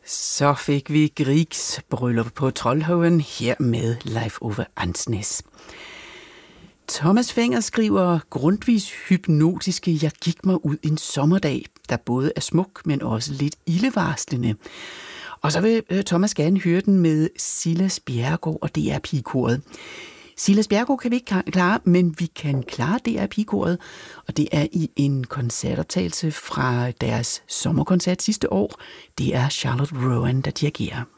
Så fik vi Griegs bryllup på Troldhøjen her med Leif Ove Andsnes. Thomas Fenger skriver Grundtvigs hypnotiske Jeg gik mig ud en sommerdag, der både er smuk, men også lidt ildevarslende. Og så vil Thomas gerne høre den med Silas Bjerregaard og DR Pigekoret. Silas Bjerregaard kan vi ikke klare, men vi kan klare DR Pigekoret, og det er i en koncertoptagelse fra deres sommerkoncert sidste år. Det er Charlotte Rowan, der dirigerer.